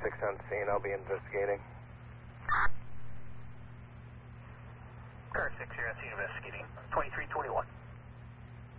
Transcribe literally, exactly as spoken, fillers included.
six on scene. I'll be investigating. Car six here on scene investigating. twenty-three twenty-one.